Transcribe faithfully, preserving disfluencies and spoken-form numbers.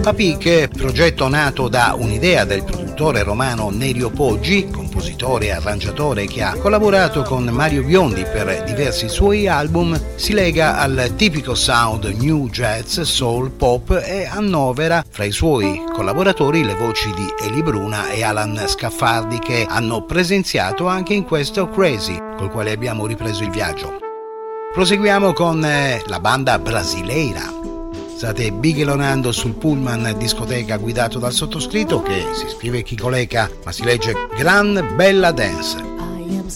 Papic, progetto nato da un'idea del produttore romano Nerio Poggi, compositore e arrangiatore che ha collaborato con Mario Biondi per diversi suoi album, si lega al tipico sound new jazz, soul, pop e annovera fra i suoi collaboratori le voci di Eli Bruna e Alan Scaffardi, che hanno presenziato anche in questo Crazy, col quale abbiamo ripreso il viaggio. Proseguiamo con eh, la banda brasileira. State bighellonando sul pullman discoteca guidato dal sottoscritto, che si scrive Chicoleca ma si legge Gran Bella Dance.